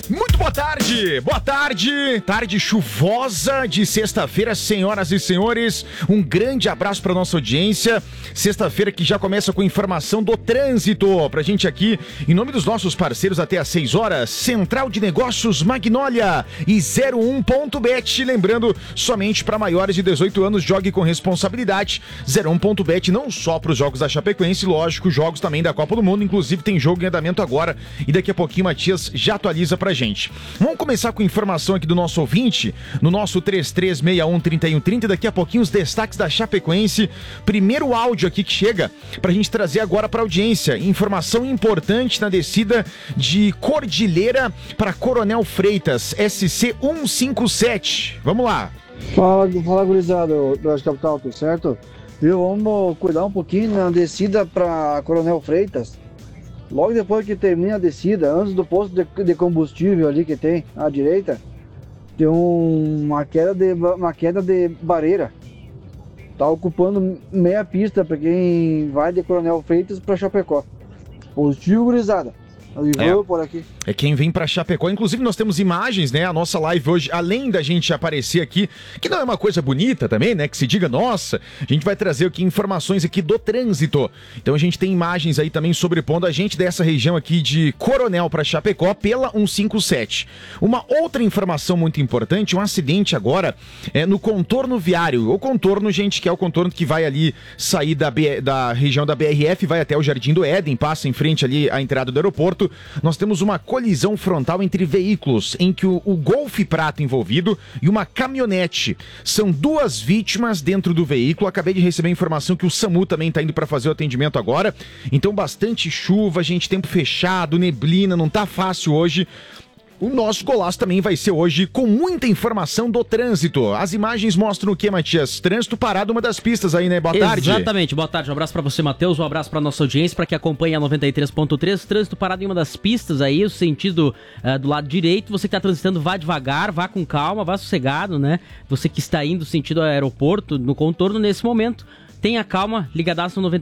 Muito boa tarde, tarde chuvosa de sexta-feira, senhoras e senhores, um grande abraço para nossa audiência, sexta-feira que já começa com informação do trânsito, pra gente aqui, em nome dos nossos parceiros até às 6 horas, Central de Negócios Magnólia e 01.bet, lembrando, somente para maiores de 18 anos, jogue com responsabilidade, 01.bet não só para os jogos da Chapecoense, lógico, jogos também da Copa do Mundo, inclusive tem jogo em andamento agora e daqui a pouquinho o Matias já atualiza pra gente. Vamos começar com informação aqui do nosso ouvinte, no nosso 3361-3130, daqui a pouquinho os destaques da Chapecoense. Primeiro áudio aqui que chega pra gente trazer agora pra audiência. Informação importante na descida de Cordilheira para Coronel Freitas, SC 157. Vamos lá. Fala gurizada do Rádio Capital, tudo certo? Vamos cuidar um pouquinho na descida pra Coronel Freitas. Logo depois que termina a descida, antes do posto de combustível ali que tem à direita, tem uma queda de bareira. Tá ocupando meia pista para quem vai de Coronel Freitas para Chapecó. Positivo, gurizada. Por aqui. É quem vem pra Chapecó. Inclusive nós temos imagens, né? A nossa live hoje, além da gente aparecer aqui, que não é uma coisa bonita também, né? Que se diga, nossa, a gente vai trazer aqui informações aqui do trânsito. Então a gente tem imagens aí também sobrepondo a gente dessa região aqui de Coronel pra Chapecó pela 157. Uma outra informação muito importante, um acidente agora no contorno viário. O contorno, gente, que é o contorno que vai ali sair da região da BRF, vai até o Jardim do Éden, passa em frente ali à entrada do aeroporto. Nós temos uma colisão frontal entre veículos, em que o Golf Prata envolvido e uma caminhonete. São duas vítimas dentro do veículo. Acabei de receber a informação que o SAMU também está indo para fazer o atendimento agora. Então, bastante chuva, gente, tempo fechado, neblina, não tá fácil hoje. O nosso golaço também vai ser hoje com muita informação do trânsito. As imagens mostram o que, Matias? Trânsito parado, uma das pistas aí, né? Boa tarde. Exatamente, boa tarde. Um abraço pra você, Matheus. Um abraço pra nossa audiência, pra que acompanha a 93.3. Trânsito parado em uma das pistas aí, o sentido do lado direito. Você que tá transitando, vá devagar, vá com calma, vá sossegado, né? Você que está indo sentido aeroporto, no contorno nesse momento, tenha calma, ligadaço no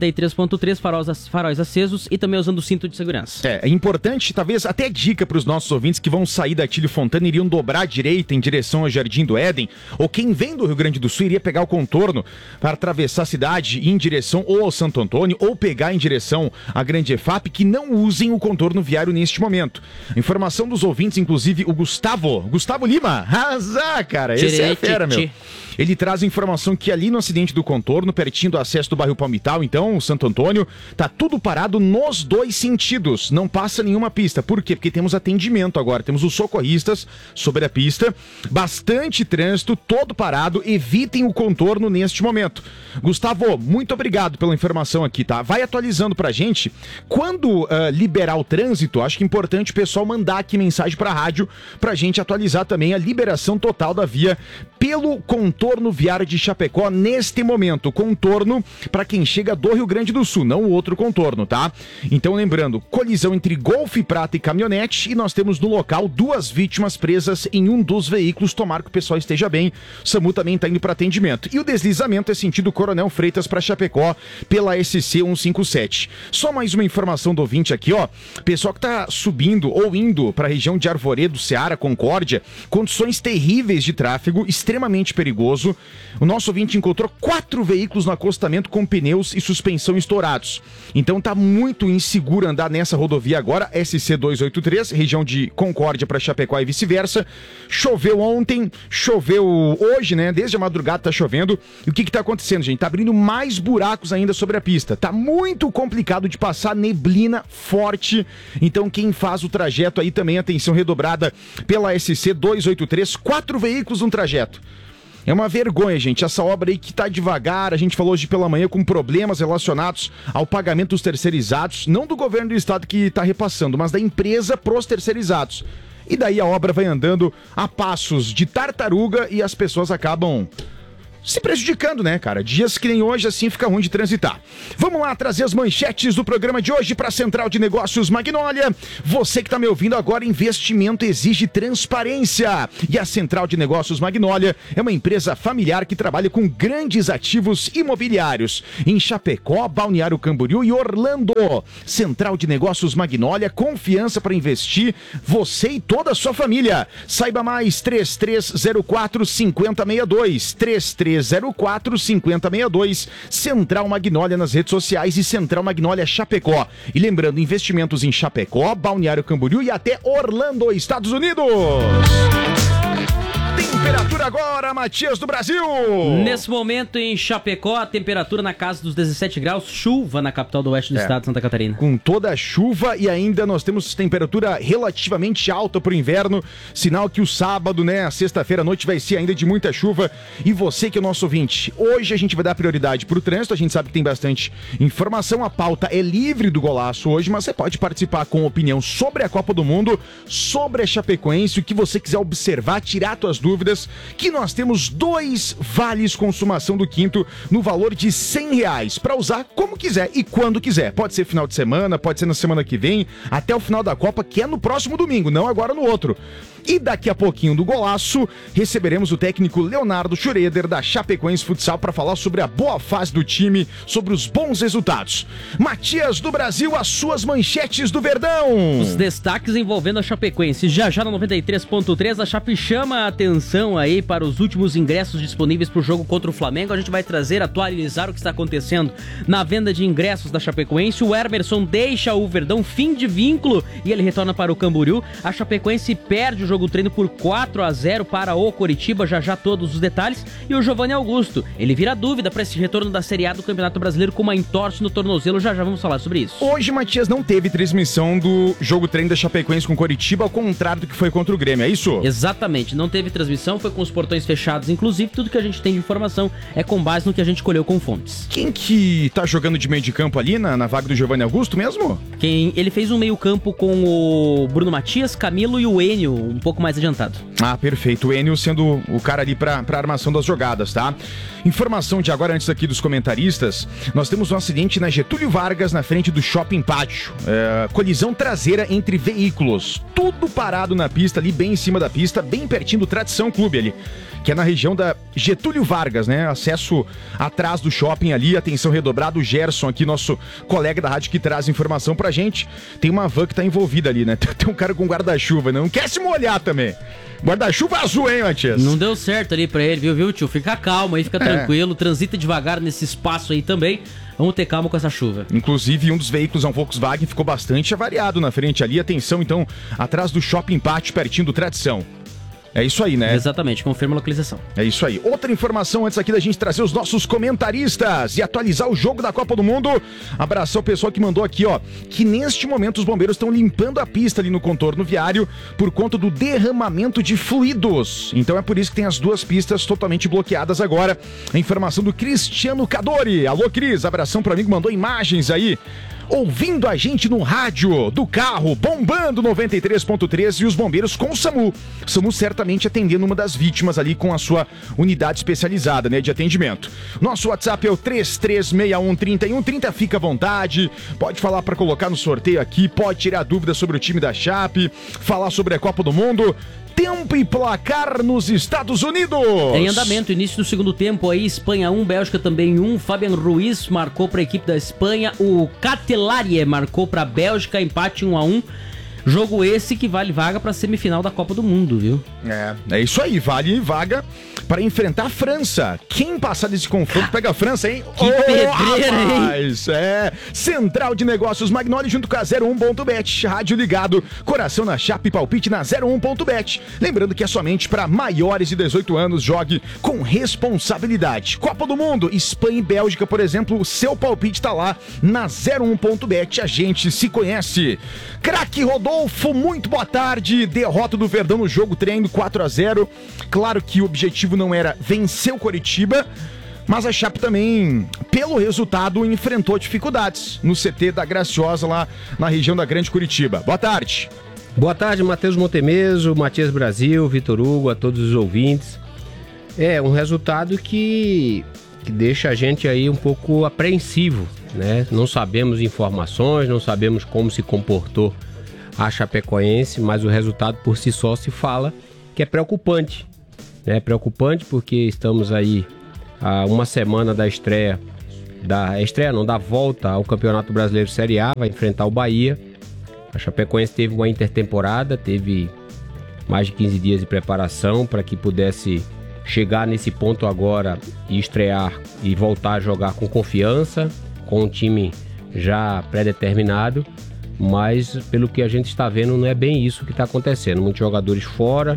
93.3, faróis acesos e também usando o cinto de segurança. É importante, talvez até dica para os nossos ouvintes que vão sair da Atílio Fontana, iriam dobrar à direita em direção ao Jardim do Éden, ou quem vem do Rio Grande do Sul iria pegar o contorno para atravessar a cidade e ir em direção ou ao Santo Antônio, ou pegar em direção à Grande EFAP, que não usem o contorno viário neste momento. Informação dos ouvintes, inclusive o Gustavo Lima, arrasar, cara, esse é fera, meu. Ele traz a informação que ali no acidente do contorno, pertinho do acesso do bairro Palmital, então, o Santo Antônio, tá tudo parado nos dois sentidos, não passa nenhuma pista. Por quê? Porque temos atendimento agora, temos os socorristas sobre a pista, bastante trânsito, todo parado, evitem o contorno neste momento. Gustavo, muito obrigado pela informação aqui, tá? Vai atualizando pra gente. Quando liberar o trânsito, acho que é importante o pessoal mandar aqui mensagem pra rádio, pra gente atualizar também a liberação total da via pelo contorno viário de Chapecó neste momento. Contorno para quem chega do Rio Grande do Sul, não o outro contorno, tá? Então, lembrando, colisão entre Golf Prata e caminhonete, e nós temos no local duas vítimas presas em um dos veículos. Tomara que o pessoal esteja bem. O SAMU também está indo para atendimento. E o deslizamento é sentido Coronel Freitas para Chapecó pela SC 157. Só mais uma informação do ouvinte aqui, ó. Pessoal que tá subindo ou indo para a região de Arvoredo, Ceará, Concórdia, condições terríveis de tráfego, extremamente perigoso. O nosso ouvinte encontrou 4 veículos no acostamento com pneus e suspensão estourados. Então tá muito inseguro andar nessa rodovia agora, SC 283, região de Concórdia para Chapecó e vice-versa. Choveu ontem, choveu hoje, né? Desde a madrugada tá chovendo. E o que tá acontecendo, gente? Tá abrindo mais buracos ainda sobre a pista. Tá muito complicado de passar, neblina forte. Então quem faz o trajeto aí também, atenção redobrada pela SC 283, 4 veículos no trajeto. É uma vergonha, gente, essa obra aí que tá devagar, a gente falou hoje pela manhã com problemas relacionados ao pagamento dos terceirizados, não do governo do estado que tá repassando, mas da empresa pros terceirizados. E daí a obra vai andando a passos de tartaruga e as pessoas acabam se prejudicando, né, cara? Dias que nem hoje, assim, fica ruim de transitar. Vamos lá trazer as manchetes do programa de hoje para a Central de Negócios Magnólia. Você que tá me ouvindo agora, investimento exige transparência. E a Central de Negócios Magnólia é uma empresa familiar que trabalha com grandes ativos imobiliários em Chapecó, Balneário Camboriú e Orlando. Central de Negócios Magnólia, confiança para investir, você e toda a sua família. Saiba mais, 3304-5062, 3304-5062, Central Magnólia nas redes sociais e Central Magnólia Chapecó. E lembrando, investimentos em Chapecó, Balneário Camboriú e até Orlando, Estados Unidos. Temperatura agora, Matias do Brasil. Nesse momento em Chapecó, a temperatura na casa dos 17 graus, chuva na capital do oeste do estado de Santa Catarina. Com toda a chuva e ainda nós temos temperatura relativamente alta para o inverno, sinal que o sábado, né, a sexta-feira à noite vai ser ainda de muita chuva. E você que é o nosso ouvinte, hoje a gente vai dar prioridade para o trânsito, a gente sabe que tem bastante informação, a pauta é livre do golaço hoje, mas você pode participar com opinião sobre a Copa do Mundo, sobre a Chapecoense, o que você quiser observar, tirar suas dúvidas, que nós temos 2 vales consumação do Quinto no valor de R$100 para usar como quiser e quando quiser. Pode ser final de semana, pode ser na semana que vem, até o final da Copa, que é no próximo domingo, não agora no outro. E daqui a pouquinho do golaço, receberemos o técnico Leonardo Schroeder da Chapecoense Futsal para falar sobre a boa fase do time, sobre os bons resultados. Matias do Brasil, as suas manchetes do Verdão. Os destaques envolvendo a Chapecoense. Já na 93.3, a Chape chama a atenção aí para os últimos ingressos disponíveis para o jogo contra o Flamengo. A gente vai atualizar o que está acontecendo na venda de ingressos da Chapecoense. O Emerson deixa o Verdão, fim de vínculo, e ele retorna para o Camboriú. A Chapecoense perde o jogo treino por 4-0 para o Coritiba, já todos os detalhes. E o Giovanni Augusto, ele vira dúvida para esse retorno da Série A do Campeonato Brasileiro com uma entorse no tornozelo, já vamos falar sobre isso. Hoje, Matias, não teve transmissão do jogo treino da Chapecoense com o Coritiba, ao contrário do que foi contra o Grêmio, é isso? Exatamente, não teve transmissão, foi com os portões fechados, inclusive tudo que a gente tem de informação é com base no que a gente colheu com fontes. Quem que tá jogando de meio de campo ali na vaga do Giovanni Augusto mesmo? Ele fez um meio campo com o Bruno Matias, Camilo e o Enio, um pouco mais adiantado. Ah, perfeito. O Enio sendo o cara ali pra armação das jogadas, tá? Informação de agora, antes aqui dos comentaristas, nós temos um acidente na Getúlio Vargas, na frente do Shopping Pátio. Colisão traseira entre veículos. Tudo parado na pista, ali bem em cima da pista, bem pertinho do Tradição Clube ali, que é na região da Getúlio Vargas, né? Acesso atrás do shopping ali, atenção redobrada. O Gerson aqui, nosso colega da rádio que traz informação pra gente. Tem uma van que tá envolvida ali, né? Tem um cara com guarda-chuva, né? Não quer se molhar também. Guarda-chuva azul, hein, Matias? Não deu certo ali pra ele, viu, tio? Fica calmo aí, fica tranquilo. Transita devagar nesse espaço aí também. Vamos ter calma com essa chuva. Inclusive, um dos veículos, um Volkswagen, ficou bastante avariado na frente ali. Atenção, então, atrás do Shopping Pátio, pertinho do Tradição. É isso aí, né? Exatamente, confirma a localização. É isso aí. Outra informação antes aqui da gente trazer os nossos comentaristas e atualizar o jogo da Copa do Mundo. Abraçar o pessoal que mandou aqui, ó, que neste momento os bombeiros estão limpando a pista ali no contorno viário por conta do derramamento de fluidos. Então é por isso que tem as 2 pistas totalmente bloqueadas agora. A informação do Cristiano Cadori. Alô, Cris, abração pro amigo, mandou imagens aí. Ouvindo a gente no rádio, do carro, bombando 93.3 e os bombeiros com o SAMU. SAMU certamente atendendo uma das vítimas ali com a sua unidade especializada, né, de atendimento. Nosso WhatsApp é o 33613130, fica à vontade, pode falar para colocar no sorteio aqui, pode tirar dúvidas sobre o time da Chape, falar sobre a Copa do Mundo. Tempo e placar nos Estados Unidos. Em andamento, início do segundo tempo aí, Espanha 1, Bélgica também 1. Fabian Ruiz marcou para a equipe da Espanha. O Catelarie marcou para a Bélgica, empate 1-1. Jogo esse que vale vaga para a semifinal da Copa do Mundo, viu? É isso aí, vale vaga para enfrentar a França. Quem passar desse confronto pega a França, hein? Que pedreira, hein? Central de Negócios Magnólia junto com a 01.bet. Rádio ligado, coração na Chape, palpite na 01.bet. Lembrando que é somente para maiores de 18 anos, jogue com responsabilidade. Copa do Mundo, Espanha e Bélgica, por exemplo, o seu palpite tá lá na 01.bet. A gente se conhece. Craque Rodolfo, muito boa tarde. Derrota do Verdão no jogo treino 4-0. Claro que o objetivo não era vencer o Coritiba, mas a Chape também, pelo resultado, enfrentou dificuldades no CT da Graciosa lá na região da Grande Curitiba. Boa tarde. Boa tarde, Matheus Montemeso, Matias Brasil, Vitor Hugo, a todos os ouvintes. É um resultado que deixa a gente aí um pouco apreensivo, né? Não sabemos informações, não sabemos como se comportou a Chapecoense, mas o resultado por si só se fala que é preocupante. É preocupante porque estamos aí a uma semana da da volta ao Campeonato Brasileiro Série A, vai enfrentar o Bahia. A Chapecoense teve uma intertemporada, teve mais de 15 dias de preparação para que pudesse chegar nesse ponto agora e estrear e voltar a jogar com confiança, com um time já pré-determinado, mas pelo que a gente está vendo não é bem isso que está acontecendo. Muitos jogadores fora,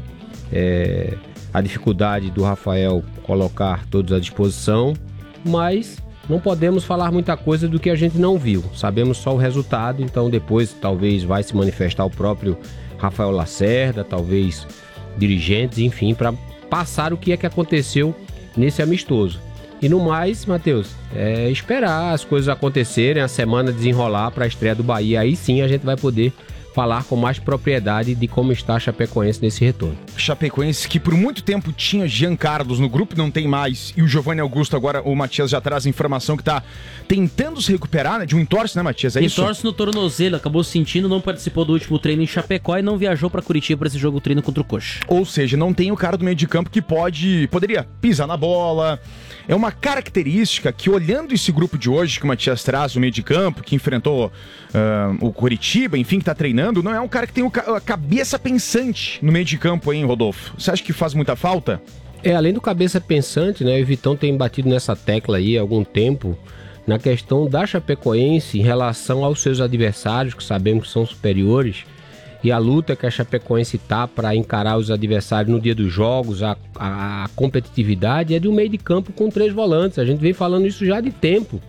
a dificuldade do Rafael colocar todos à disposição, mas não podemos falar muita coisa do que a gente não viu. Sabemos só o resultado, então depois talvez vai se manifestar o próprio Rafael Lacerda, talvez dirigentes, enfim, para passar o que é que aconteceu nesse amistoso. E no mais, Matheus, é esperar as coisas acontecerem, a semana desenrolar para a estreia do Bahia. Aí sim a gente vai poder falar com mais propriedade de como está a Chapecoense nesse retorno. Chapecoense que por muito tempo tinha Jean Carlos no grupo, não tem mais, e o Giovanni Augusto agora, o Matias já traz a informação que está tentando se recuperar, né, de um entorse, né, Matias? É isso? Entorse no tornozelo, acabou sentindo, não participou do último treino em Chapecó e não viajou para Curitiba para esse jogo treino contra o Coxa. Ou seja, não tem o cara do meio de campo que poderia pisar na bola. É uma característica que, olhando esse grupo de hoje que o Matias traz, o meio de campo, que enfrentou o Curitiba, enfim, que tá treinando, não é um cara que tem a cabeça pensante no meio de campo, hein, Rodolfo? Você acha que faz muita falta? Além do cabeça pensante, né, o Vitão tem batido nessa tecla aí há algum tempo, na questão da Chapecoense em relação aos seus adversários, que sabemos que são superiores, e a luta que a Chapecoense tá para encarar os adversários no dia dos jogos, a competitividade é de um meio de campo com 3 volantes. A gente vem falando isso já de tempo.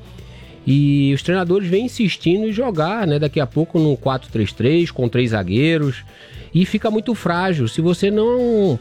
E os treinadores vêm insistindo em jogar, né, daqui a pouco num 4-3-3 com 3 zagueiros. E fica muito frágil. Se você não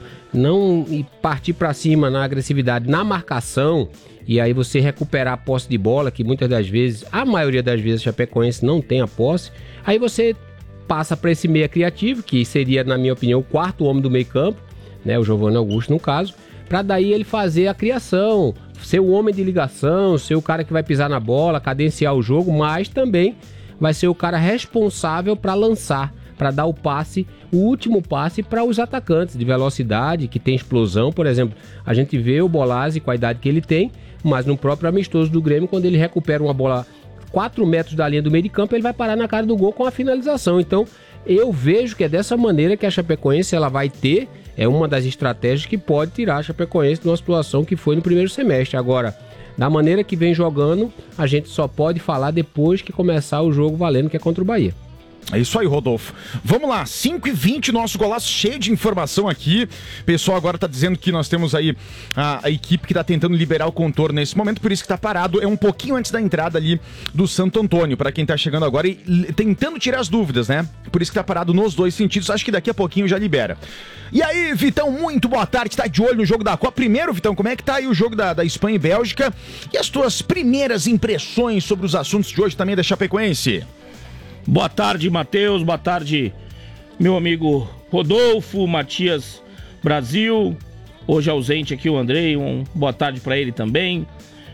partir para cima na agressividade, na marcação, e aí você recuperar a posse de bola, que muitas das vezes, a maioria das vezes, a Chapecoense não tem a posse, aí você passa para esse meia criativo, que seria, na minha opinião, o 4º homem do meio campo, né, o Giovanni Augusto no caso, para daí ele fazer a criação, ser o homem de ligação, ser o cara que vai pisar na bola, cadenciar o jogo, mas também vai ser o cara responsável para lançar, para dar o passe, o último passe para os atacantes de velocidade, que tem explosão. Por exemplo, a gente vê o Bolazzi com a idade que ele tem, mas no próprio amistoso do Grêmio, quando ele recupera uma bola 4 metros da linha do meio de campo, ele vai parar na cara do gol com a finalização. Então, eu vejo que é dessa maneira que a Chapecoense ela vai ter, é uma das estratégias que pode tirar a Chapecoense de uma situação que foi no primeiro semestre. Agora, da maneira que vem jogando, a gente só pode falar depois que começar o jogo valendo, que é contra o Bahia. É isso aí, Rodolfo. Vamos lá, 5h20, nosso golaço cheio de informação aqui. O pessoal agora tá dizendo que nós temos aí a equipe que tá tentando liberar o contorno nesse momento, por isso que tá parado. É um pouquinho antes da entrada ali do Santo Antônio, para quem tá chegando agora e tentando tirar as dúvidas, né? Por isso que tá parado nos dois sentidos. Acho que daqui a pouquinho já libera. E aí, Vitão, muito boa tarde. Tá de olho no jogo da Copa. Primeiro, Vitão, como é que tá aí o jogo da Espanha e Bélgica? E as tuas primeiras impressões sobre os assuntos de hoje também da Chapecoense? Boa tarde, Matheus. Boa tarde, meu amigo Rodolfo, Matias Brasil. Hoje ausente aqui o Andrei. Boa tarde para ele também.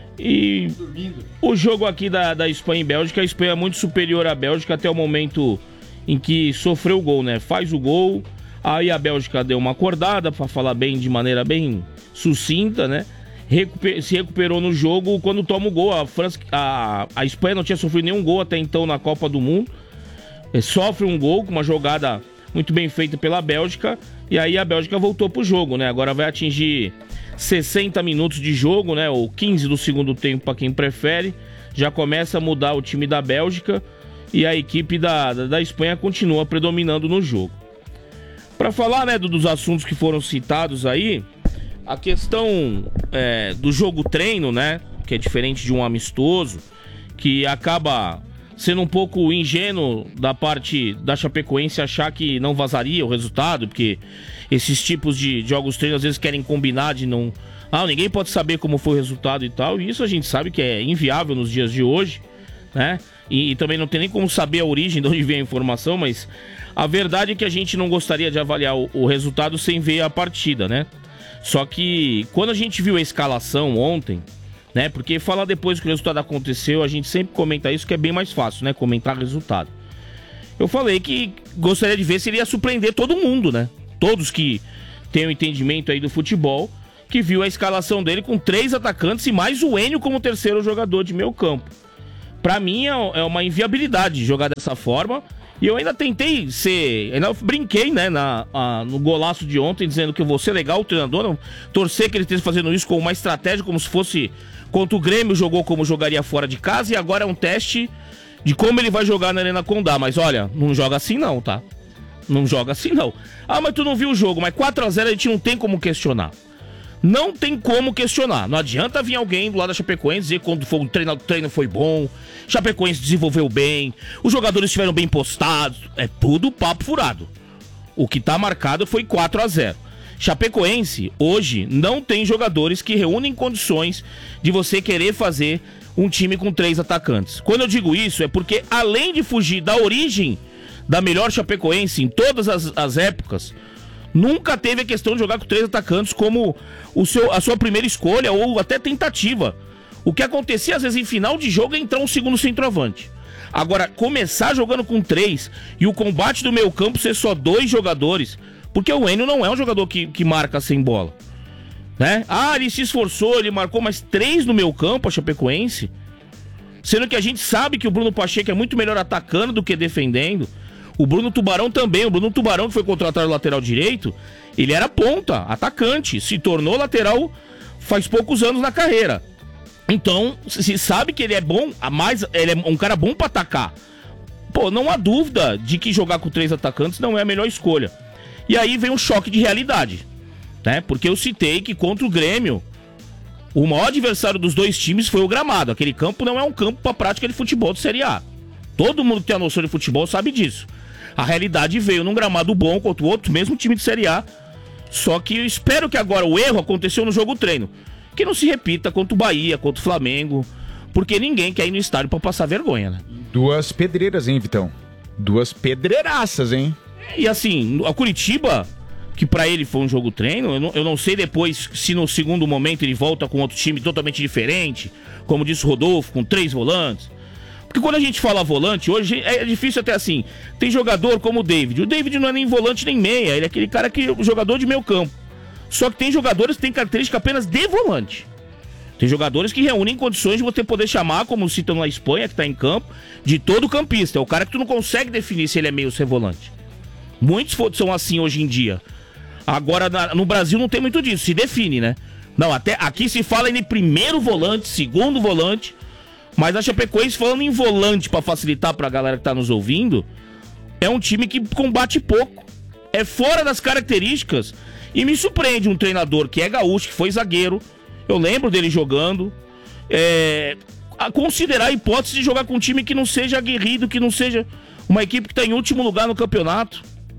E o jogo aqui da Espanha e Bélgica, a Espanha é muito superior à Bélgica até o momento em que sofreu o gol, né? Faz o gol, aí a Bélgica deu uma acordada, para falar bem, de maneira bem sucinta, né? Se recuperou no jogo quando toma o gol. A Espanha não tinha sofrido nenhum gol até então na Copa do Mundo. Sofre um gol com uma jogada muito bem feita pela Bélgica, e aí a Bélgica voltou pro jogo, né? Agora vai atingir 60 minutos de jogo, né? Ou 15 do segundo tempo, para quem prefere. Já começa a mudar o time da Bélgica e a equipe da Espanha continua predominando no jogo. Para falar, né, dos assuntos que foram citados aí, a questão do jogo treino, né? Que é diferente de um amistoso, que acaba sendo um pouco ingênuo da parte da Chapecoense achar que não vazaria o resultado, porque esses tipos de jogos treino às vezes querem combinar de não... ninguém pode saber como foi o resultado e tal, e isso a gente sabe que é inviável nos dias de hoje, né? E também não tem nem como saber a origem de onde vem a informação, mas a verdade é que a gente não gostaria de avaliar o resultado sem ver a partida, né? Só que quando a gente viu a escalação ontem, né? Porque falar depois que o resultado aconteceu, a gente sempre comenta isso, que é bem mais fácil, né? Comentar resultado. Eu falei que gostaria de ver se ele ia surpreender todo mundo, né? Todos que têm o entendimento aí do futebol, que viu a escalação dele com 3 atacantes e mais o Enio como terceiro jogador de meio campo. Pra mim é uma inviabilidade jogar dessa forma. E eu ainda tentei ainda brinquei, né, no golaço de ontem, dizendo que eu vou ser legal o treinador, não torcer que ele esteja fazendo isso com uma estratégia, como se fosse contra o Grêmio, jogou como jogaria fora de casa, e agora é um teste de como ele vai jogar na Arena Condá. Mas olha, não joga assim não, tá? Não joga assim não. Ah, mas tu não viu o jogo, mas 4-0 a gente não tem como questionar. Não tem como questionar. Não adianta vir alguém do lado da Chapecoense dizer que quando o treino foi bom, Chapecoense desenvolveu bem, os jogadores estiveram bem postados. É tudo papo furado. O que tá marcado foi 4-0. Chapecoense, hoje, não tem jogadores que reúnem condições de você querer fazer um time com 3 atacantes. Quando eu digo isso, é porque além de fugir da origem da melhor Chapecoense em todas as épocas, nunca teve a questão de jogar com 3 atacantes como a sua primeira escolha ou até tentativa. O que acontecia às vezes em final de jogo é entrar um segundo centroavante. Agora, começar jogando com 3 e o combate do meio campo ser só 2 jogadores, porque o Enio não é um jogador que marca sem bola, né? Ah, ele se esforçou, ele marcou mais 3 no meio campo, a Chapecoense, sendo que a gente sabe que o Bruno Pacheco é muito melhor atacando do que defendendo. O Bruno Tubarão também, o Bruno Tubarão que foi contratado lateral direito, ele era ponta, atacante, se tornou lateral faz poucos anos na carreira. Então, se sabe que ele é bom, ele é um cara bom pra atacar. Pô, não há dúvida de que jogar com 3 atacantes não é a melhor escolha. E aí vem um choque de realidade, né? Porque eu citei que contra o Grêmio, o maior adversário dos 2 times foi o gramado. Aquele campo não é um campo pra prática de futebol de Série A. Todo mundo que tem a noção de futebol sabe disso. A realidade veio num gramado bom contra o outro, mesmo time de Série A. Só que eu espero que agora o erro aconteceu no jogo treino, que não se repita contra o Bahia, contra o Flamengo, porque ninguém quer ir no estádio pra passar vergonha, né? 2 pedreiras, hein, Vitão? 2 pedreiraças, hein? E assim, a Curitiba, que pra ele foi um jogo treino, eu não sei depois se no segundo momento ele volta com outro time totalmente diferente, como disse o Rodolfo, com 3 volantes. Porque quando a gente fala volante, hoje é difícil até assim. Tem jogador como o David. O David não é nem volante nem meia, ele é aquele cara jogador de meio campo. Só que tem jogadores que têm característica apenas de volante. Tem jogadores que reúnem condições de você poder chamar, como citam na Espanha, que tá em campo, de todo campista. É o cara que tu não consegue definir se ele é meio ou se é volante. Muitos são assim hoje em dia. Agora, no Brasil não tem muito disso, se define, né? Não, até aqui se fala em primeiro volante, segundo volante. Mas a Chapecoense, falando em volante pra facilitar pra galera que tá nos ouvindo, é um time que combate pouco. É fora das características. E me surpreende um treinador que é gaúcho, que foi zagueiro. Eu lembro dele jogando. A considerar a hipótese de jogar com um time que não seja aguerrido, que não seja uma equipe que tá em último lugar no campeonato.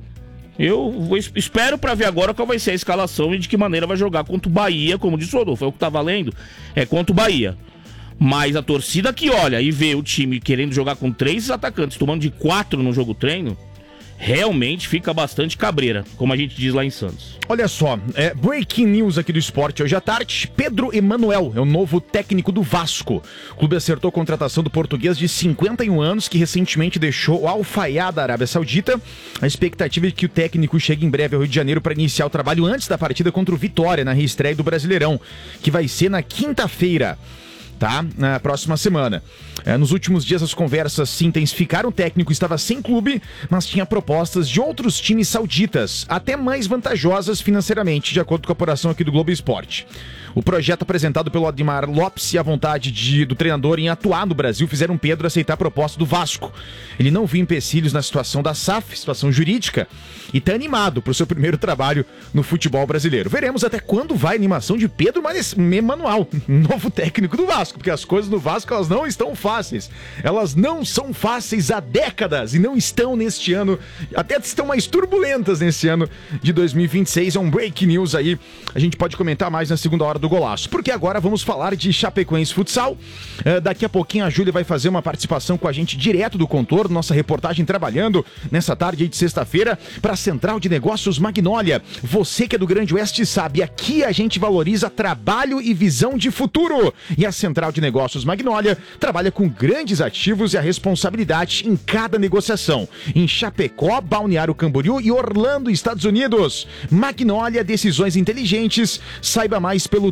Espero pra ver agora qual vai ser a escalação e de que maneira vai jogar contra o Bahia, como disse o Rodolfo. É o que tá valendo. É contra o Bahia. Mas a torcida que olha e vê o time querendo jogar com 3 atacantes, tomando de 4 no jogo treino, realmente fica bastante cabreira, como a gente diz lá em Santos. Olha só, breaking news aqui do esporte hoje à tarde. Pedro Emanuel é o novo técnico do Vasco. O clube acertou a contratação do português de 51 anos, que recentemente deixou o Al Fayed da Arábia Saudita. A expectativa é que o técnico chegue em breve ao Rio de Janeiro para iniciar o trabalho antes da partida contra o Vitória, na reestreia do Brasileirão, que vai ser na quinta-feira. Tá? Na próxima semana. Nos últimos dias as conversas se intensificaram. O técnico estava sem clube, mas tinha propostas de outros times sauditas, até mais vantajosas financeiramente, de acordo com a apuração aqui do Globo Esporte. O projeto apresentado pelo Admar Lopes e a vontade do treinador em atuar no Brasil fizeram Pedro aceitar a proposta do Vasco. Ele não viu empecilhos na situação da SAF, situação jurídica, e está animado para o seu primeiro trabalho no futebol brasileiro. Veremos até quando vai a animação de Pedro Emanuel, novo técnico do Vasco. Vasco, porque as coisas no Vasco, elas não estão fáceis. Elas não são fáceis há décadas e não estão neste ano, até estão mais turbulentas nesse ano de 2026. É um break news aí, a gente pode comentar mais na segunda hora do Golaço, porque agora vamos falar de Chapecoense Futsal. Daqui a pouquinho a Júlia vai fazer uma participação com a gente direto do Contorno, nossa reportagem trabalhando nessa tarde aí de sexta-feira para a Central de Negócios Magnólia. Você que é do Grande Oeste sabe, aqui a gente valoriza trabalho e visão de futuro. E a Central de Negócios Magnólia trabalha com grandes ativos e a responsabilidade em cada negociação. Em Chapecó, Balneário Camboriú e Orlando, Estados Unidos. Magnólia, decisões inteligentes. Saiba mais pelo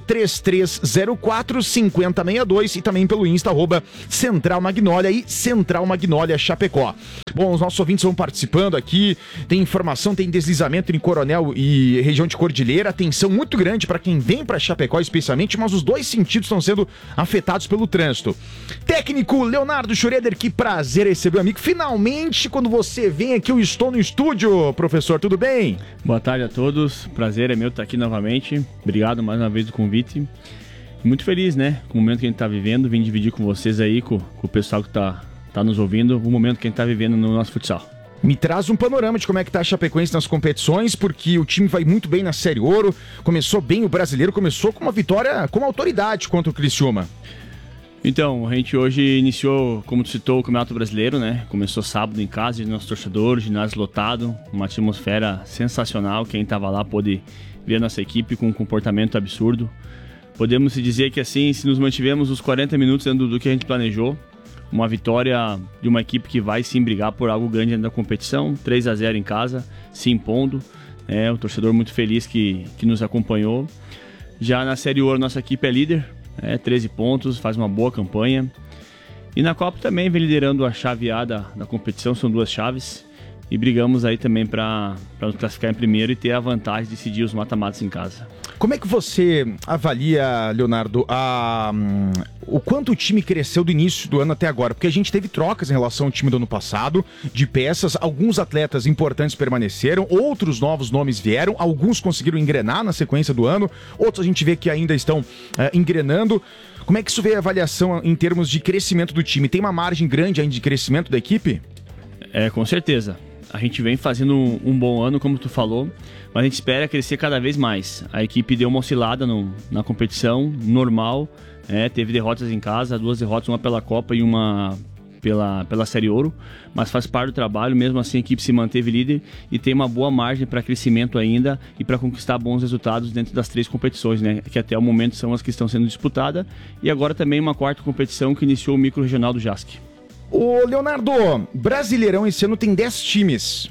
3304-5062 e também pelo Insta, Central Magnólia e Central Magnólia Chapecó. Bom, os nossos ouvintes vão participando aqui. Tem informação, tem deslizamento em Coronel e região de Cordilheira. Atenção muito grande para quem vem para Chapecó especialmente, mas os dois sentidos estão sendo afetados pelo trânsito. Técnico Leonardo Schroeder, que prazer receber o amigo. Finalmente, quando você vem aqui, eu estou no estúdio. Professor, tudo bem? Boa tarde a todos. Prazer é meu estar aqui novamente. Obrigado mais uma vez do convite. Muito feliz, né? Com o momento que a gente está vivendo. Vim dividir com vocês aí, com o pessoal que tá nos ouvindo, o momento que a gente está vivendo no nosso futsal. Me traz um panorama de como é que tá a Chapecoense nas competições, porque o time vai muito bem na Série Ouro, começou bem o brasileiro, começou com uma vitória com autoridade contra o Criciúma. Então, a gente hoje iniciou, como tu citou, o Campeonato Brasileiro, né? Começou sábado em casa, de nosso torcedor, ginásio lotado, uma atmosfera sensacional. Quem estava lá pôde ver a nossa equipe com um comportamento absurdo. Podemos dizer que assim, se nos mantivemos os 40 minutos dentro do que a gente planejou, uma vitória de uma equipe que vai sim brigar por algo grande dentro da competição, 3-0 em casa, se impondo, o torcedor muito feliz que nos acompanhou. Já na Série Ouro, nossa equipe é líder, 13 pontos, faz uma boa campanha. E na Copa também vem liderando a chave A da competição, são 2 chaves. E brigamos aí também para nos classificar em primeiro e ter a vantagem de decidir os mata-matas em casa. Como é que você avalia, Leonardo, o quanto o time cresceu do início do ano até agora? Porque a gente teve trocas em relação ao time do ano passado, de peças, alguns atletas importantes permaneceram, outros novos nomes vieram, alguns conseguiram engrenar na sequência do ano, outros a gente vê que ainda estão engrenando. Como é que isso vê a avaliação em termos de crescimento do time? Tem uma margem grande ainda de crescimento da equipe? Com certeza. A gente vem fazendo um bom ano, como tu falou, mas a gente espera crescer cada vez mais. A equipe deu uma oscilada na competição, normal, teve derrotas em casa, 2 derrotas, uma pela Copa e uma pela Série Ouro, mas faz parte do trabalho, mesmo assim a equipe se manteve líder e tem uma boa margem para crescimento ainda e para conquistar bons resultados dentro das 3 competições, né? Que até o momento são as que estão sendo disputadas, e agora também uma 4ª competição que iniciou o micro-regional do JASC. Ô Leonardo, Brasileirão esse ano tem 10 times.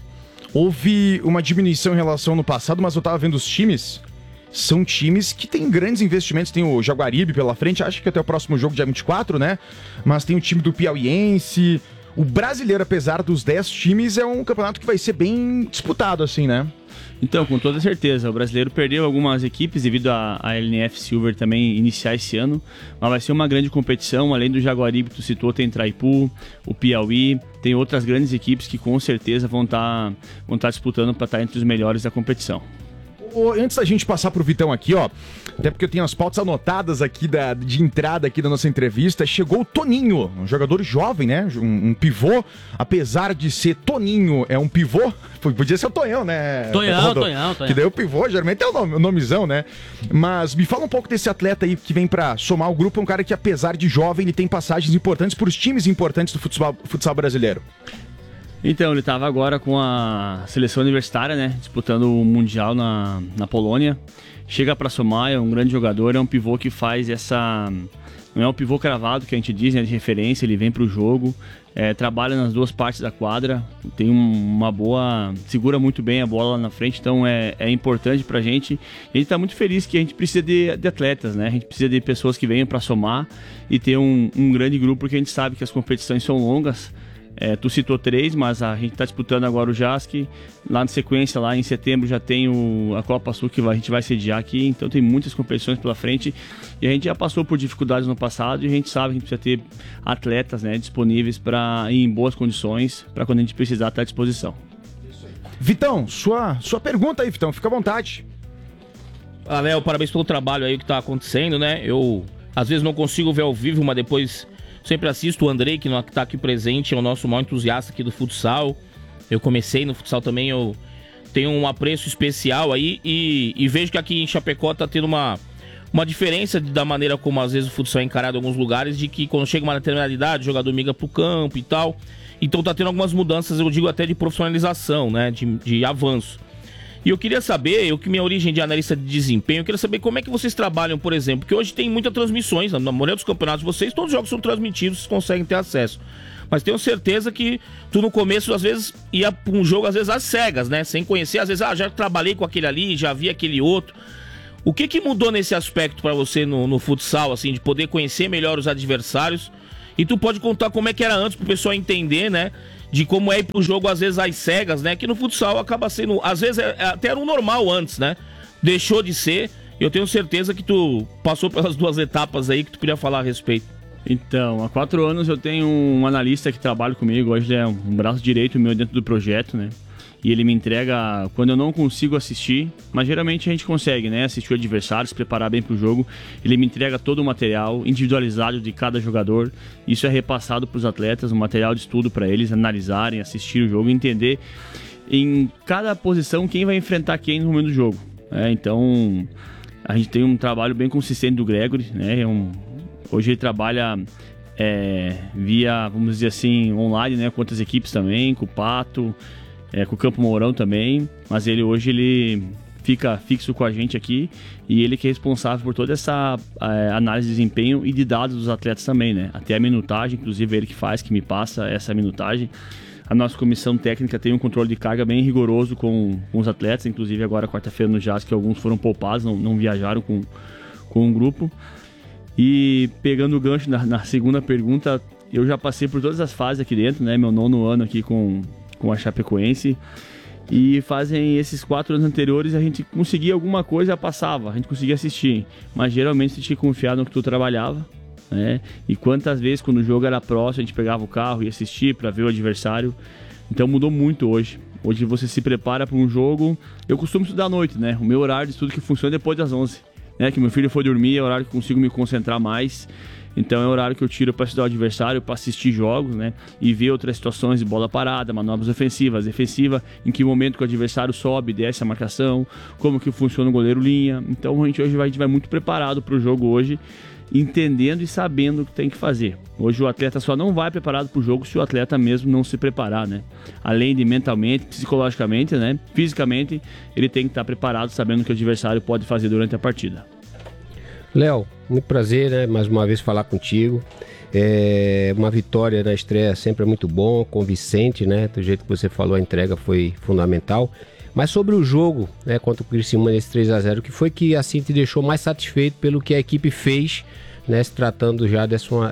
Houve uma diminuição em relação ao ano passado, mas eu tava vendo os times. São times que têm grandes investimentos. Tem o Jaguaribe pela frente, acho que até o próximo jogo, dia 24, né? Mas tem o time do Piauiense. O brasileiro, apesar dos 10 times, é um campeonato que vai ser bem disputado, assim, né? Então, com toda certeza, o brasileiro perdeu algumas equipes devido à LNF Silver também iniciar esse ano, mas vai ser uma grande competição. Além do Jaguaribe que tu citou, tem Traipu, o Piauí, tem outras grandes equipes que com certeza vão estar disputando para estar entre os melhores da competição. Antes da gente passar pro Vitão aqui, ó, até porque eu tenho as pautas anotadas aqui de entrada aqui da nossa entrevista, chegou o Toninho, um jogador jovem, né, um pivô, apesar de ser Toninho, é um pivô, podia ser o Tonhão, né? Tonhão. Que daí o pivô, geralmente é o nomezão, né? Mas me fala um pouco desse atleta aí que vem pra somar o grupo, é um cara que apesar de jovem, ele tem passagens importantes por times importantes do futsal brasileiro. Então, ele estava agora com a seleção universitária, né, disputando o Mundial na Polônia. Chega para somar, é um grande jogador, é um pivô que faz essa... Não é um pivô cravado que a gente diz, né, de referência, ele vem para o jogo, trabalha nas 2 partes da quadra, tem uma boa... segura muito bem a bola lá na frente, então é importante para a gente. E a gente está muito feliz que a gente precisa de atletas, né, a gente precisa de pessoas que venham para somar e ter um grande grupo, porque a gente sabe que as competições são longas. Tu citou 3, mas a gente está disputando agora o JASC. Lá na sequência, lá em setembro, já tem a Copa Sul que a gente vai sediar aqui. Então tem muitas competições pela frente. E a gente já passou por dificuldades no passado e a gente sabe que a gente precisa ter atletas, né, disponíveis para ir em boas condições, para quando a gente precisar estar à disposição. Vitão, sua pergunta aí, Vitão, fica à vontade. Léo, parabéns pelo trabalho aí que está acontecendo, né? Eu Às vezes não consigo ver ao vivo, mas depois sempre assisto. O Andrei, que não está aqui presente, é o nosso maior entusiasta aqui do futsal. Eu comecei no futsal também, eu tenho um apreço especial aí e vejo que aqui em Chapecó tá tendo uma diferença da maneira como às vezes o futsal é encarado em alguns lugares, de que quando chega uma determinada idade, o jogador migra pro campo e tal. Então tá tendo algumas mudanças, eu digo até de profissionalização, né, de avanço. E eu queria saber, eu que minha origem de analista de desempenho, eu queria saber como é que vocês trabalham, por exemplo, porque hoje tem muitas transmissões, na maioria dos campeonatos de vocês, todos os jogos são transmitidos, vocês conseguem ter acesso. Mas tenho certeza que tu no começo, às vezes, ia pra um jogo, às vezes, às cegas, né? Sem conhecer, às vezes, já trabalhei com aquele ali, já vi aquele outro. O que mudou nesse aspecto pra você no futsal, assim, de poder conhecer melhor os adversários? E tu pode contar como é que era antes pro pessoal entender, né? De como é ir pro jogo, às vezes, às cegas, né? Que no futsal acaba sendo... Às vezes, até era um normal antes, né? Deixou de ser. Eu tenho certeza que tu passou pelas duas etapas aí que tu podia falar a respeito. Então, há 4 anos eu tenho um analista que trabalha comigo. Hoje é um braço direito meu dentro do projeto, né? E ele me entrega quando eu não consigo assistir, mas geralmente a gente consegue, né? Assistir o adversário, se preparar bem pro jogo. Ele me entrega todo o material individualizado de cada jogador. Isso é repassado para os atletas, um material de estudo para eles analisarem, assistir o jogo, entender em cada posição quem vai enfrentar quem no momento do jogo. Então, a gente tem um trabalho bem consistente do Gregory, né? Hoje ele trabalha via, vamos dizer assim, online, né? Com outras equipes também, com o Pato, com o Campo Mourão também, mas hoje ele fica fixo com a gente aqui e ele que é responsável por toda essa análise de desempenho e de dados dos atletas também, né? Até a minutagem, inclusive ele que faz, que me passa essa minutagem. A nossa comissão técnica tem um controle de carga bem rigoroso com os atletas, inclusive agora quarta-feira no JAS, que alguns foram poupados, não viajaram com o grupo. E pegando o gancho na segunda pergunta, eu já passei por todas as fases aqui dentro, né? Meu 9º ano aqui com a Chapecoense, e fazem esses 4 anos anteriores a gente conseguia alguma coisa, passava, a gente conseguia assistir, mas geralmente você tinha que confiar no que tu trabalhava, né? E quantas vezes quando o jogo era próximo a gente pegava o carro e assistir para ver o adversário. Então mudou muito hoje. Hoje você se prepara para um jogo. Eu costumo estudar à noite, né? O meu horário de estudo que funciona é depois das 11, né? Que meu filho foi dormir, é o horário que eu consigo me concentrar mais. Então é o horário que eu tiro para estudar o adversário, para assistir jogos, né? E ver outras situações de bola parada, manobras ofensivas, defensiva, em que momento que o adversário sobe, desce a marcação, como que funciona o goleiro linha. Então a gente vai muito preparado para o jogo hoje, entendendo e sabendo o que tem que fazer. Hoje o atleta só não vai preparado para o jogo se o atleta mesmo não se preparar, né? Além de mentalmente, psicologicamente, né? Fisicamente, ele tem que estar preparado, sabendo o que o adversário pode fazer durante a partida. Léo, muito prazer, né? Mais uma vez falar contigo. Uma vitória na estreia sempre é muito bom, convincente, né? Do jeito que você falou, a entrega foi fundamental. Mas sobre o jogo, né, contra o Criciúma nesse 3-0, o que foi que assim te deixou mais satisfeito pelo que a equipe fez, né? Se tratando já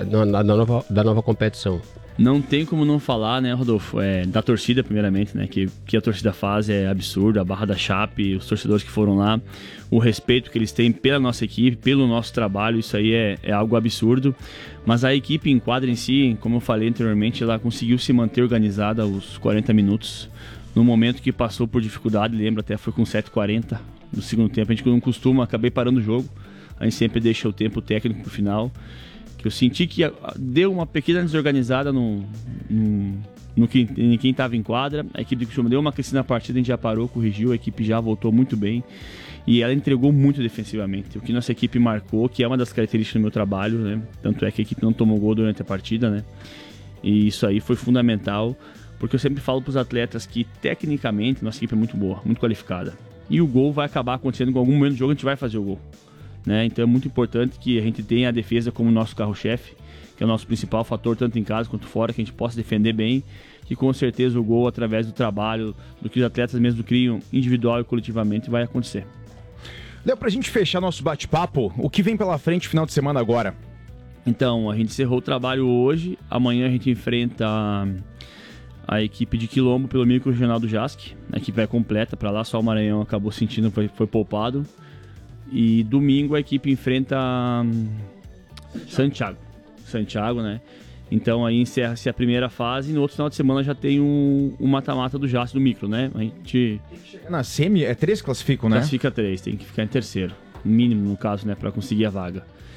da nova competição? Não tem como não falar, né, Rodolfo, da torcida primeiramente, né, que a torcida faz é absurdo, a Barra da Chape, os torcedores que foram lá, o respeito que eles têm pela nossa equipe, pelo nosso trabalho, isso aí é algo absurdo, mas a equipe em quadra em si, como eu falei anteriormente, ela conseguiu se manter organizada aos 40 minutos, no momento que passou por dificuldade, lembro até foi com 7h40 no segundo tempo, a gente não costuma, acabei parando o jogo, a gente sempre deixa o tempo técnico pro final. Eu senti que deu uma pequena desorganizada em quem estava em quadra. A equipe do Criciúma deu uma crescida na partida, a gente já parou, corrigiu, a equipe já voltou muito bem. E ela entregou muito defensivamente. O que nossa equipe marcou, que é uma das características do meu trabalho, né? Tanto é que a equipe não tomou gol durante a partida, né? E isso aí foi fundamental, porque eu sempre falo para os atletas que, tecnicamente, nossa equipe é muito boa, muito qualificada. E o gol vai acabar acontecendo em algum momento do jogo, a gente vai fazer o gol. Né? Então é muito importante que a gente tenha a defesa como nosso carro-chefe, que é o nosso principal fator, tanto em casa quanto fora, que a gente possa defender bem, que com certeza o gol, através do trabalho, do que os atletas mesmo criam individual e coletivamente, vai acontecer. Léo, pra gente fechar nosso bate-papo, o que vem pela frente final de semana agora? Então, a gente encerrou o trabalho hoje, amanhã a gente enfrenta a equipe de Quilombo pelo micro-regional do JASC, a equipe vai completa para lá, só o Maranhão acabou sentindo, foi poupado. E domingo a equipe enfrenta Santiago, né? Então aí encerra-se a primeira fase e no outro final de semana já tem um mata-mata do JAS do micro, né? A gente... Na semi, 3 classificam, né? Classifica 3, tem que ficar em terceiro. Mínimo, no caso, né? Pra conseguir a vaga.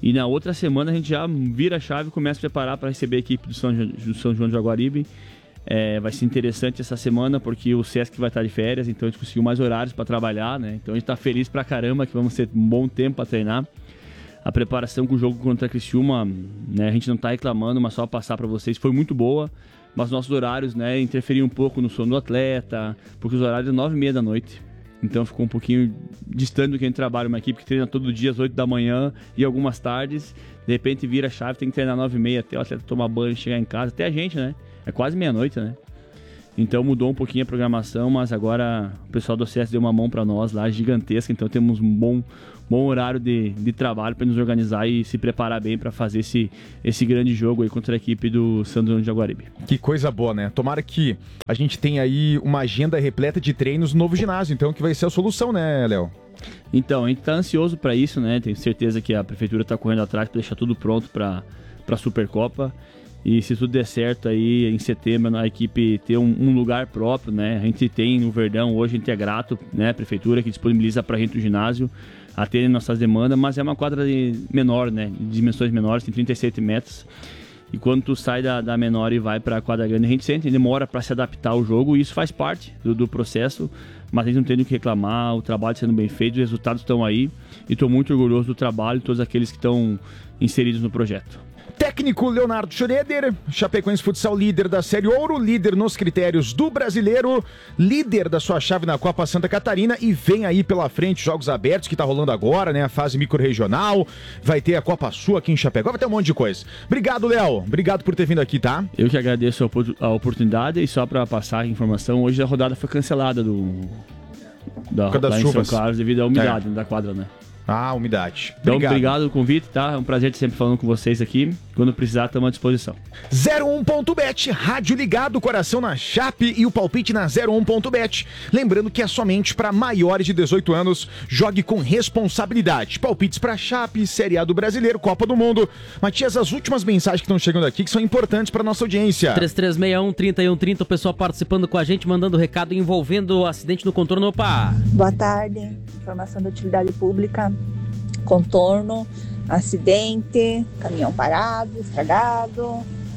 E na outra semana a gente já vira a chave e começa a preparar para receber a equipe do São João de Jaguaribe. Vai ser interessante essa semana porque o Sesc vai estar de férias, então a gente conseguiu mais horários para trabalhar, né? Então a gente está feliz pra caramba que vamos ter um bom tempo para treinar. A preparação com o jogo contra a Criciúma, né, a gente não está reclamando, mas só passar para vocês, foi muito boa. Mas nossos horários, né, interferiam um pouco no sono do atleta, porque os horários é 9h30 da noite. Então ficou um pouquinho distante do que a gente trabalha. Uma equipe que treina todo dia às 8 da manhã e algumas tardes, de repente vira a chave, tem que treinar 9h30 até o atleta tomar banho, chegar em casa, até a gente, né? É quase meia-noite, né? Então mudou um pouquinho a programação, mas agora o pessoal do CS deu uma mão para nós lá, gigantesca. Então temos um bom horário de trabalho para nos organizar e se preparar bem para fazer esse grande jogo aí contra a equipe do São João de Jaguaribe. Que coisa boa, né? Tomara que a gente tenha aí uma agenda repleta de treinos no novo ginásio, então, que vai ser a solução, né, Léo? Então, a gente tá ansioso para isso, né? Tenho certeza que a prefeitura tá correndo atrás para deixar tudo pronto para a Supercopa. E se tudo der certo aí, em setembro, a equipe ter um lugar próprio, né? A gente tem no Verdão, hoje a gente é grato, né? A prefeitura que disponibiliza pra gente o ginásio, atende nossas demandas, mas é uma quadra menor, né? De dimensões menores, tem 37 metros. E quando tu sai da menor e vai pra quadra grande, a gente sente, demora pra se adaptar ao jogo, e isso faz parte do processo, mas a gente não tem o que reclamar, o trabalho sendo bem feito, os resultados estão aí, e tô muito orgulhoso do trabalho de todos aqueles que estão inseridos no projeto. Técnico Leonardo Schroeder, Chapecoense Futsal líder da Série Ouro, líder nos critérios do Brasileiro, líder da sua chave na Copa Santa Catarina, e vem aí pela frente Jogos Abertos, que tá rolando agora, né? A fase micro-regional, vai ter a Copa Sul aqui em Chapecó, vai ter um monte de coisa. Obrigado, Léo. Obrigado por ter vindo aqui, tá? Eu que agradeço a oportunidade, e só para passar a informação, hoje a rodada foi cancelada das chuvas. São Carlos, devido à umidade da quadra, né? Ah, umidade. Então, obrigado pelo convite, tá? É um prazer estar sempre falando com vocês aqui. Quando precisar, estamos à disposição. 01.bet, rádio ligado, coração na Chape e o palpite na 01.bet. Lembrando que é somente para maiores de 18 anos. Jogue com responsabilidade. Palpites para Chape, Série A do Brasileiro, Copa do Mundo. Matias, as últimas mensagens que estão chegando aqui, que são importantes para nossa audiência. 3361-3130, o pessoal participando com a gente, mandando recado envolvendo o acidente no contorno. Opa! Boa tarde, informação da utilidade pública, contorno, acidente, caminhão parado, estragado,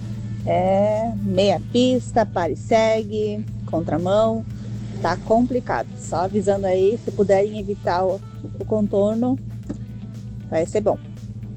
meia pista, para e segue, contramão, tá complicado. Só avisando aí, se puderem evitar o contorno, vai ser bom.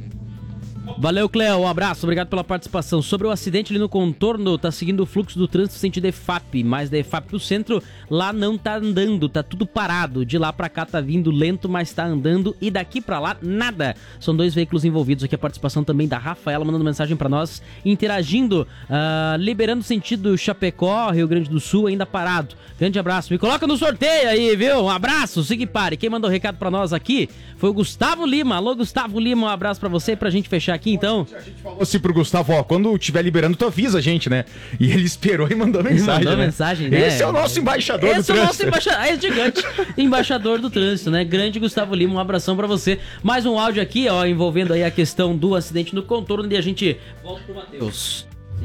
Valeu, Cleo, um abraço, obrigado pela participação. Sobre o acidente ali no contorno, tá seguindo o fluxo do trânsito sentido EFAP, mas da EFAP pro centro, lá não tá andando, tá tudo parado. De lá pra cá tá vindo lento, mas tá andando, e daqui pra lá, nada. São 2 veículos envolvidos. Aqui a participação também da Rafaela, mandando mensagem pra nós, interagindo, liberando sentido Chapecó, Rio Grande do Sul, ainda parado. Grande abraço, me coloca no sorteio aí, viu? Um abraço, siga e pare. Quem mandou o recado pra nós aqui foi o Gustavo Lima. Alô, Gustavo Lima, um abraço pra você, pra gente fechar aqui então. A gente falou assim pro Gustavo, ó, quando estiver liberando, tu avisa a gente, né? E ele esperou e mandou mensagem. Mandou mensagem, né? Esse é o nosso embaixador do trânsito. Esse é o nosso embaixador, é gigante, embaixador do trânsito, né? Grande Gustavo Lima, um abração pra você. Mais um áudio aqui, ó, envolvendo aí a questão do acidente no contorno, e a gente volta pro Matheus.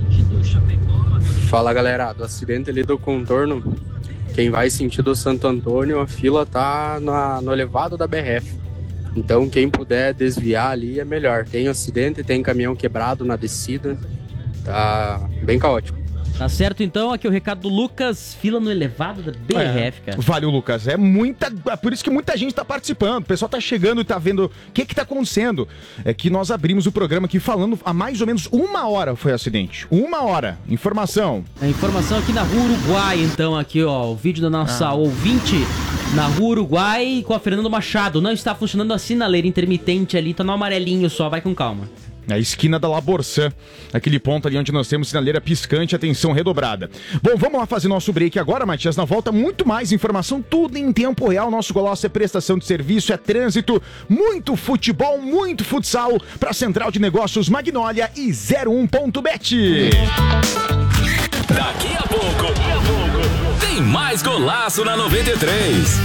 Fala, galera, do acidente ali do contorno, quem vai sentido Santo Antônio, a fila tá no elevado da BRF. Então, quem puder desviar ali é melhor. Tem acidente, tem caminhão quebrado na descida. Tá bem caótico. Tá certo, então. Aqui o recado do Lucas. Fila no elevado da BRF, cara. Valeu, Lucas. É por isso que muita gente tá participando. O pessoal tá chegando e tá vendo o que tá acontecendo. É que nós abrimos o programa aqui falando há mais ou menos 1 hora foi o acidente. 1 hora. Informação. A informação aqui na Rua Uruguai, então. Aqui, ó. O vídeo da nossa ouvinte na Rua Uruguai com a Fernando Machado. Não está funcionando a sinaleira intermitente ali. Tá no amarelinho só. Vai com calma. A esquina da Laborçã, aquele ponto ali onde nós temos sinaleira piscante, atenção redobrada. Bom, vamos lá fazer nosso break agora, Matias. Na volta, muito mais informação, tudo em tempo real. Nosso Golaço é prestação de serviço, é trânsito, muito futebol, muito futsal, para Central de Negócios Magnólia e 01.bet. Daqui a pouco, tem mais Golaço na 93.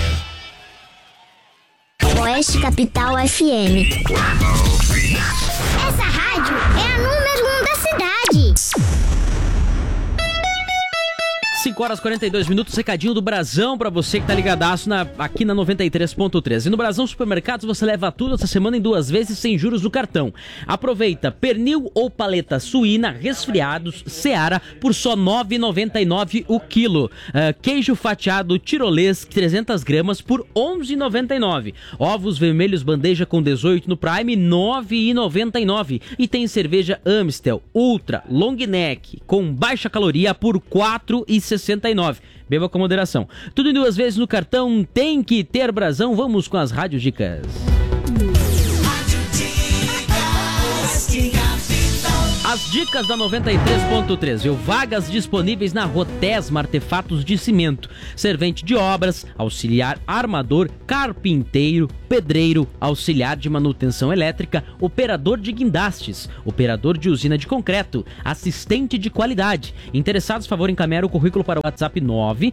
Oeste Capital FM. Essa rádio é a número 1 da cidade. 5 horas e 42 minutos, recadinho do Brasão pra você que tá ligadaço aqui na 93.3. E no Brasão Supermercados você leva tudo essa semana em 2 vezes sem juros no cartão. Aproveita pernil ou paleta suína resfriados Seara por só R$ 9,99 o quilo. Queijo fatiado tirolês 300 gramas por R$ 11,99. Ovos vermelhos bandeja com 18 no Prime, R$ 9,99. E tem cerveja Amstel Ultra Long Neck com baixa caloria por R$ 4,69. Beba com moderação. Tudo em 2 vezes no cartão, tem que ter Brasão. Vamos com as Rádio Dicas. As dicas da 93.3, viu? Vagas disponíveis na Rotesma Artefatos de Cimento. Servente de obras, auxiliar armador, carpinteiro, pedreiro, auxiliar de manutenção elétrica, operador de guindastes, operador de usina de concreto, assistente de qualidade. Interessados, favor encaminhar o currículo para o WhatsApp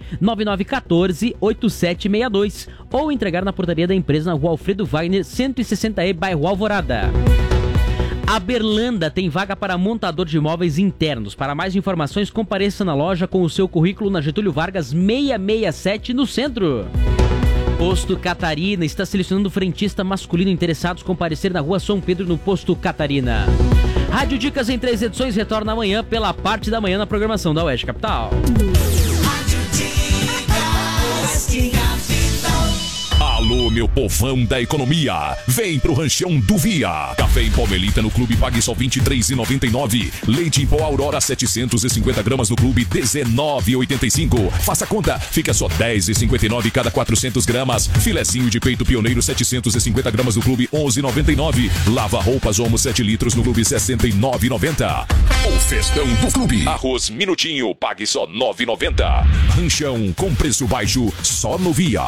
99914-8762 ou entregar na portaria da empresa na Rua Alfredo Wagner, 160E, bairro Alvorada. A Berlanda tem vaga para montador de imóveis internos. Para mais informações, compareça na loja com o seu currículo na Getúlio Vargas 667 no centro. Posto Catarina está selecionando frentista masculino. Interessados, comparecer na Rua São Pedro no Posto Catarina. Rádio Dicas em 3 edições retorna amanhã pela parte da manhã na programação da Oeste Capital. Alô, meu povão da economia, vem pro Ranchão do Via. Café em pó Melita no Clube pague só R$ 23,99. Leite em pó Aurora 750 gramas no Clube R$ 19,85. Faça conta, fica só R$ 10,59 cada 400 gramas. Filezinho de peito pioneiro 750 gramas no Clube R$ 11,99. Lava roupas Omo 7 litros no Clube R$ 69,90. O festão do Clube. Arroz Minutinho, pague só R$ 9,90. Ranchão com preço baixo só no Via.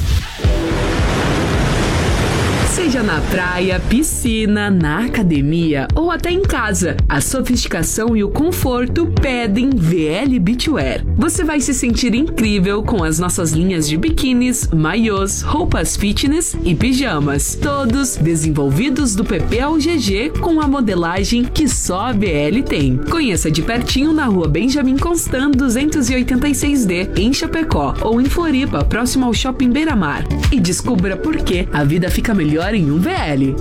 Seja na praia, piscina, na academia ou até em casa, a sofisticação e o conforto pedem VL Beachwear. Você vai se sentir incrível com as nossas linhas de biquínis, maiôs, roupas fitness e pijamas. Todos desenvolvidos do PP ao GG com a modelagem que só a VL tem. Conheça de pertinho na Rua Benjamin Constant 286D, em Chapecó, ou em Floripa, próximo ao Shopping Beira-Mar. E descubra por que a vida fica melhor em um VL.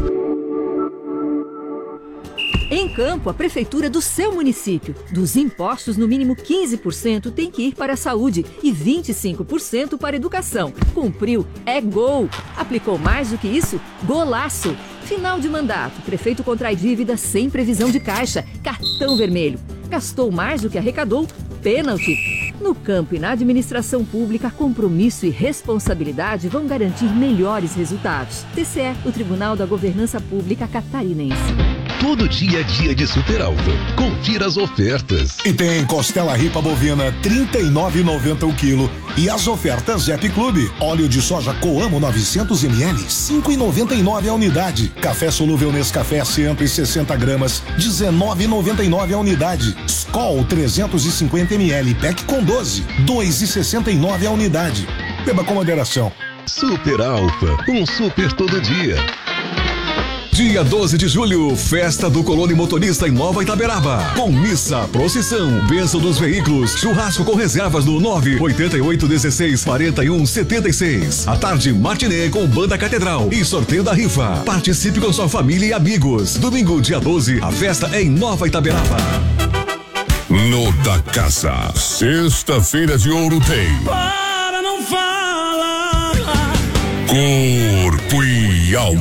Em Campo, a prefeitura do seu município. Dos impostos, no mínimo 15% tem que ir para a saúde e 25% para a educação. Cumpriu, é gol. Aplicou mais do que isso? Golaço. Final de mandato, prefeito contrai dívida sem previsão de caixa. Cartão vermelho. Gastou mais do que arrecadou? Pênalti. No campo e na administração pública, compromisso e responsabilidade vão garantir melhores resultados. TCE, o Tribunal da Governança Pública Catarinense. Todo dia é dia de Super Alto. Confira as ofertas. E tem costela ripa bovina R$ 39,90 o quilo. E as ofertas Zep Clube. Óleo de soja Coamo 900 ml, R$ 5,99 a unidade. Café solúvel Nescafé 160 gramas, R$ 19,99 a unidade. Skol 350 ml, pack com 12, R$ 2,69 a unidade. Beba com moderação. Super Alfa, um super todo dia. Dia 12 de julho, festa do Colônia Motorista em Nova Itaberaba. Com missa, procissão, bênção dos veículos, churrasco com reservas no 988164176. À tarde, matinê com banda Catedral e sorteio da rifa. Participe com sua família e amigos. Domingo, dia 12, a festa é em Nova Itaberaba. No da Casa, sexta-feira de ouro tem. Para não falar. Corpo e alma.